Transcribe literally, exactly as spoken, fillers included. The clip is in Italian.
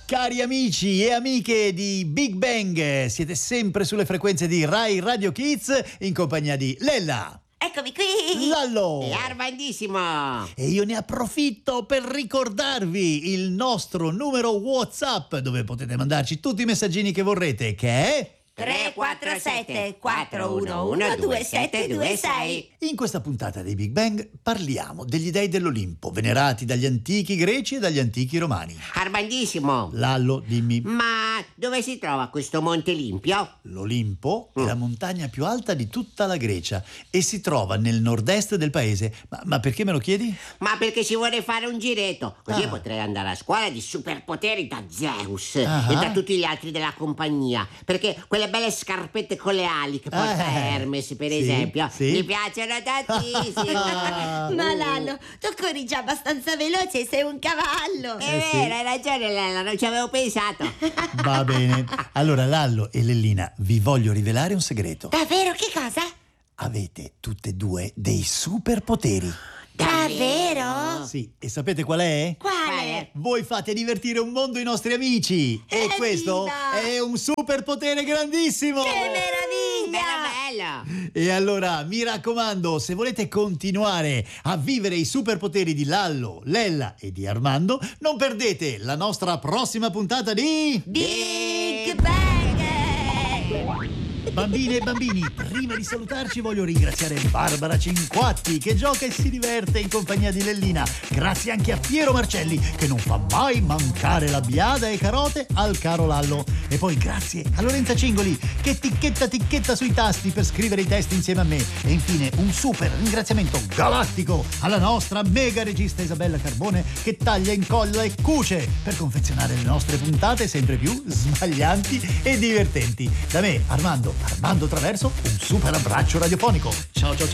Cari amici e amiche di Big Bang, siete sempre sulle frequenze di Rai Radio Kids in compagnia di Lella. Eccomi qui! Lallo! E Armandissimo! E io ne approfitto per ricordarvi il nostro numero WhatsApp dove potete mandarci tutti i messaggini che vorrete, che è tre quattro sette quattro uno uno due sette due sei. In questa puntata dei Big Bang parliamo degli dei dell'Olimpo, venerati dagli antichi greci e dagli antichi romani. Armandissimo! Lallo, dimmi. Ma dove si trova questo Monte Limpio? L'Olimpo Mm. è la montagna più alta di tutta la Grecia e si trova nel nord-est del paese. Ma, ma perché me lo chiedi? Ma perché ci vuole fare un giretto, così Ah. potrei andare a scuola di superpoteri da Zeus Ah. e da tutti gli altri della compagnia. Perché quelle belle scarpette con le ali che porta Eh. Hermes, per Sì, esempio, sì. mi piacciono tantissimo. Ah. Ma Lallo, tu corri già abbastanza veloce, sei un cavallo. È Eh, sì. vero, hai ragione Lella, non ci avevo pensato. Va bene. Allora, Lallo e Lellina, vi voglio rivelare un segreto. Davvero, che cosa? Avete tutte e due dei superpoteri. Davvero? Sì, e sapete qual è? Quale? Voi fate divertire un mondo i nostri amici e Eh, questo Dina! è un superpotere grandissimo. Che meraviglia! Bello, bello. E allora, mi raccomando, se volete continuare a vivere i superpoteri di Lallo, Lella e di Armando, non perdete la nostra prossima puntata di... Big Bang! Bambine e bambini, prima di salutarci voglio ringraziare Barbara Cinquatti che gioca e si diverte in compagnia di Lellina. Grazie anche a Piero Marcelli che non fa mai mancare la biada e carote al caro Lallo. E poi grazie a Lorenza Cingoli che ticchetta ticchetta sui tasti per scrivere i testi insieme a me. E infine un super ringraziamento galattico alla nostra mega regista Isabella Carbone che taglia, incolla e cuce per confezionare le nostre puntate sempre più smaglianti e divertenti. Da me, Armando, Armando Traverso, un super abbraccio radiofonico. Ciao ciao ciao.